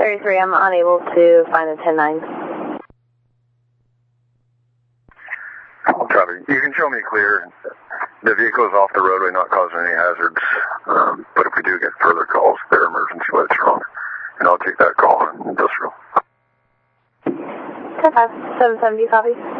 33, I'm unable to find the 10-9. Copy. You can show me clear. The vehicle is off the roadway, not causing any hazards. But if we do get further calls, they're emergency lights are on. And I'll take that call on industrial. 10-5, 770, copy.